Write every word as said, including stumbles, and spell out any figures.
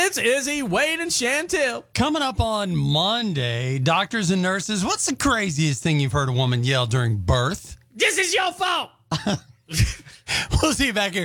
It's Izzy, Wade, and Chantel. Coming up on Monday, doctors and nurses, what's the craziest thing you've heard a woman yell during birth? This is your fault. We'll see you back here.